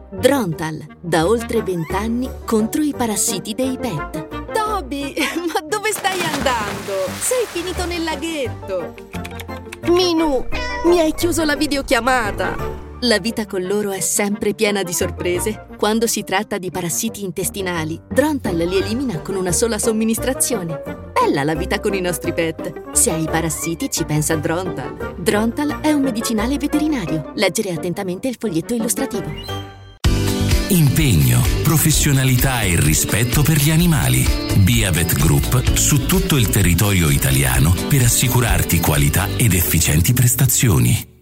Drontal, da oltre 20 anni contro i parassiti dei pet. Toby, ma dove stai andando? Sei finito nel laghetto. Minu, mi hai chiuso la videochiamata. La vita con loro è sempre piena di sorprese. Quando si tratta di parassiti intestinali, Drontal li elimina con una sola somministrazione. Bella la vita con i nostri pet. Se hai parassiti ci pensa Drontal. Drontal è un medicinale veterinario. Leggere attentamente il foglietto illustrativo. Impegno, professionalità e rispetto per gli animali. Biavet Group su tutto il territorio italiano per assicurarti qualità ed efficienti prestazioni.